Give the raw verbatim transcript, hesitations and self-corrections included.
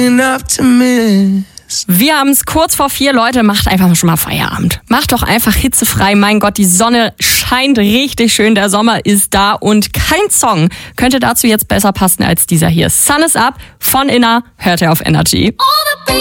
enough to miss. Wir haben es kurz vor vier, Leute, macht einfach schon mal Feierabend. Macht doch einfach hitzefrei, mein Gott, die Sonne scheint richtig schön, der Sommer ist da und kein Song könnte dazu jetzt besser passen als dieser hier. Sun is Up von Inna, hört ihr auf Energy. All the